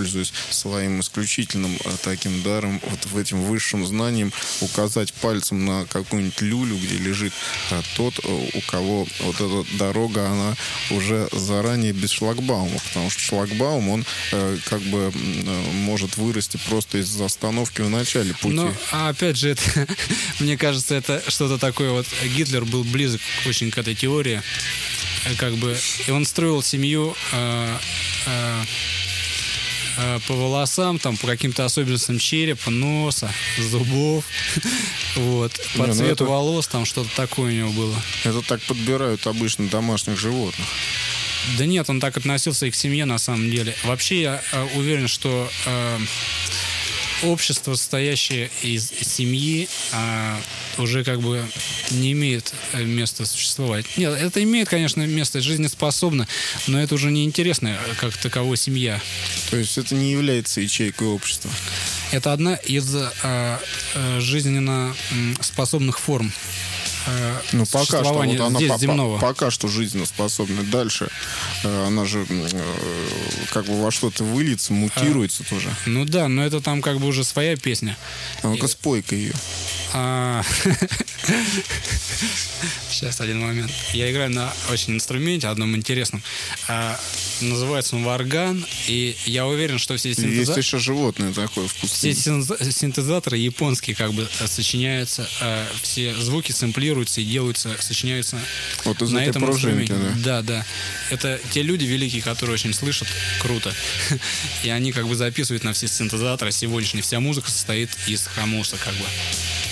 пользуясь своим исключительным таким даром, вот в этим высшим знанием, указать пальцем на какую-нибудь люлю, где лежит тот, у кого вот эта дорога, она уже заранее без шлагбаума, потому что шлагбаум, он как бы может вырасти просто из остановки в начале пути. Ну, а опять же, это, мне кажется, это что-то такое. Вот Гитлер был близок очень к этой теории, как бы, и он строил семью по волосам, там, по каким-то особенностям черепа, носа, зубов, вот, по цвету волос, там что-то такое у него было. Это так подбирают обычно домашних животных. Да нет, он так относился и к семье на самом деле. Вообще я уверен, что общество, состоящее из семьи, уже как бы не имеет места существовать. Нет, это имеет, конечно, место, жизнеспособно, но это уже не интересно, как таково семья. То есть это не является ячейкой общества? Это одна из жизненно способных форм ну, пока что, вот она земного. Пока что жизнеспособна. Дальше она же как бы во что-то выльется, мутируется тоже. Ну да, но это там как бы уже своя песня. Ну-ка, спой-ка ее. Сейчас, один момент. Я играю на очень инструменте, одном интересном. Называется он варган, и я уверен, что все синтезаторы... Есть еще животное такое в пустыне. Все синтезаторы японские как бы сочиняются, все звуки сэмплируются и делаются, сочиняются вот из на этой этом пружинки, инструменте. Да. Это те люди великие, которые очень слышат круто. И они как бы записывают на все синтезаторы. Сегодняшняя вся музыка состоит из хамуса как бы.